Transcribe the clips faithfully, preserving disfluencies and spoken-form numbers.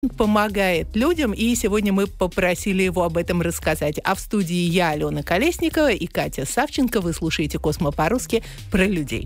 помогает людям, и сегодня мы попросили его об этом рассказать. А в студии я, Алена Колесникова, и Катя Савченко. Вы слушаете «Космо по-русски» про людей.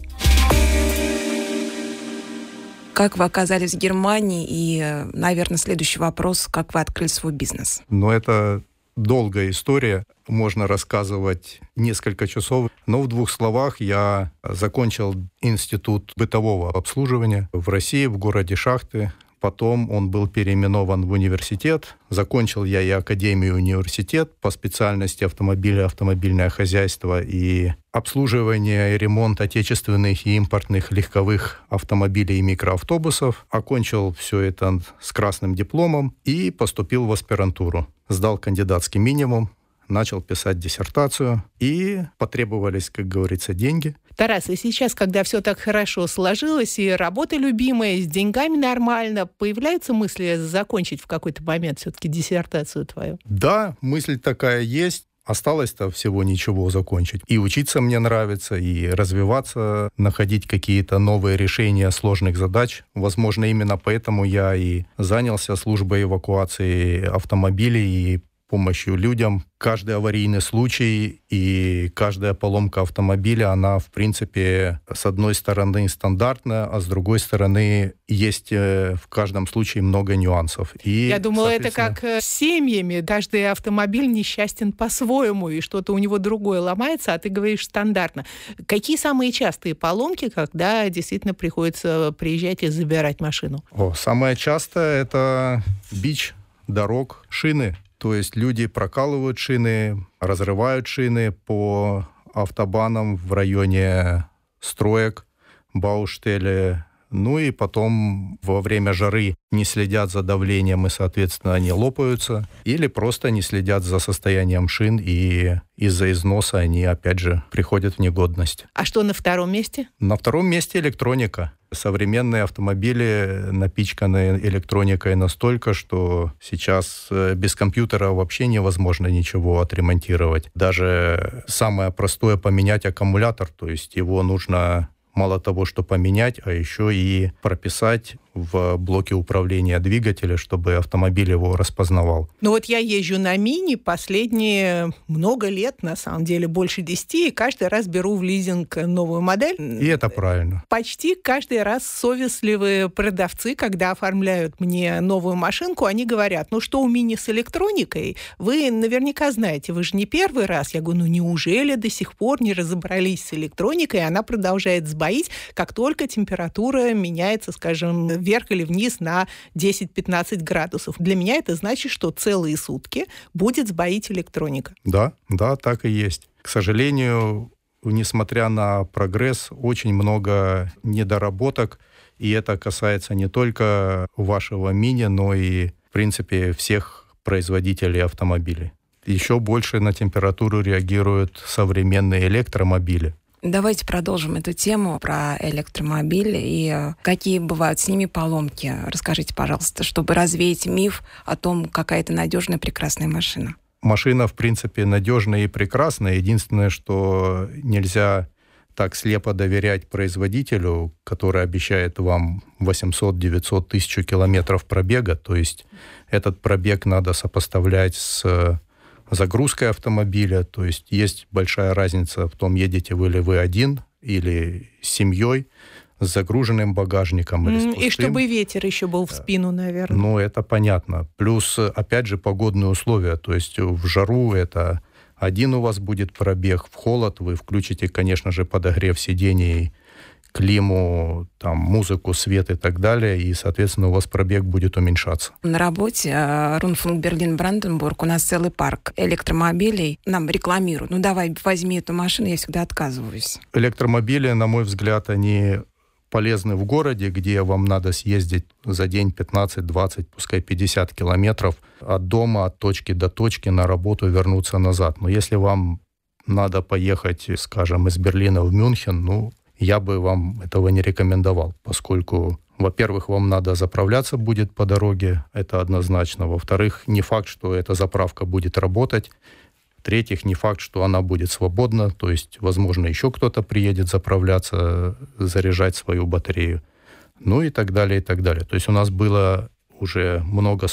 Как вы оказались в Германии? И, наверное, следующий вопрос, как вы открыли свой бизнес? Ну, это долгая история. Можно рассказывать несколько часов. Но в двух словах я закончил институт бытового обслуживания в России, в городе Шахты. Потом он был переименован в университет. Закончил я и академию, и университет по специальности автомобиля, автомобильное хозяйство и обслуживание и ремонт отечественных и импортных легковых автомобилей и микроавтобусов. Окончил все это с красным дипломом и поступил в аспирантуру. Сдал кандидатский минимум, начал писать диссертацию, и потребовались, как говорится, деньги. Тарас, и сейчас, когда все так хорошо сложилось, и работа любимая, и с деньгами нормально, появляются мысли закончить в какой-то момент все-таки диссертацию твою? Да, мысль такая есть. Осталось-то всего ничего закончить. И учиться мне нравится, и развиваться, находить какие-то новые решения сложных задач. Возможно, именно поэтому я и занялся службой эвакуации автомобилей и помощью людям. Каждый аварийный случай и каждая поломка автомобиля, она, в принципе, с одной стороны стандартная, а с другой стороны есть в каждом случае много нюансов. И, я думала, это как с семьями. Каждый автомобиль несчастен по-своему, и что-то у него другое ломается, а ты говоришь стандартно. Какие самые частые поломки, когда действительно приходится приезжать и забирать машину? О, самое частое — это бич дорог, шины. То есть люди прокалывают шины, разрывают шины по автобанам в районе строек, Бауштеле. Ну и потом во время жары не следят за давлением, и, соответственно, они лопаются. Или просто не следят за состоянием шин, и из-за износа они, опять же, приходят в негодность. А что на втором месте? На втором месте электроника. Современные автомобили напичканы электроникой настолько, что сейчас без компьютера вообще невозможно ничего отремонтировать. Даже самое простое — поменять аккумулятор, то есть его нужно мало того, что поменять, а еще и прописать в блоке управления двигателя, чтобы автомобиль его распознавал. Ну вот я езжу на Мини последние много лет, на самом деле больше десяти, и каждый раз беру в лизинг новую модель. И это правильно. Почти каждый раз совестливые продавцы, когда оформляют мне новую машинку, они говорят: ну что у Мини с электроникой? Вы наверняка знаете, вы же не первый раз. Я говорю: ну неужели до сих пор не разобрались с электроникой? Она продолжает сбоить, как только температура меняется, скажем, вверх или вниз на десять-пятнадцать градусов. Для меня это значит, что целые сутки будет сбоить электроника. Да, да, так и есть. К сожалению, несмотря на прогресс, очень много недоработок, и это касается не только вашего Мини, но и, в принципе, всех производителей автомобилей. Еще больше на температуру реагируют современные электромобили. Давайте продолжим эту тему про электромобили и какие бывают с ними поломки. Расскажите, пожалуйста, чтобы развеять миф о том, какая это надежная, прекрасная машина. Машина, в принципе, надежная и прекрасная. Единственное, что нельзя так слепо доверять производителю, который обещает вам восемьсот-девятьсот тысяч километров пробега. То есть этот пробег надо сопоставлять с загрузкой автомобиля, то есть есть большая разница в том, едете вы ли вы один или с семьей, с загруженным багажником или с пустым. И чтобы ветер еще был в спину, наверное. Ну, это понятно. Плюс, опять же, погодные условия, то есть в жару это один у вас будет пробег, в холод вы включите, конечно же, подогрев сидений, климу, там, музыку, свет и так далее, и, соответственно, у вас пробег будет уменьшаться. На работе Rundfunk Berlin-Brandenburg у нас целый парк электромобилей нам рекламируют. Ну, давай, возьми эту машину, я всегда отказываюсь. Электромобили, на мой взгляд, они полезны в городе, где вам надо съездить за день пятнадцать-двадцать, пускай пятьдесят километров от дома, от точки до точки, на работу вернуться назад. Но если вам надо поехать, скажем, из Берлина в Мюнхен, ну, я бы вам этого не рекомендовал, поскольку, во-первых, вам надо заправляться будет по дороге, это однозначно. Во-вторых, не факт, что эта заправка будет работать. В-третьих, не факт, что она будет свободна, то есть, возможно, еще кто-то приедет заправляться, заряжать свою батарею. Ну и так далее, и так далее. То есть у нас было уже много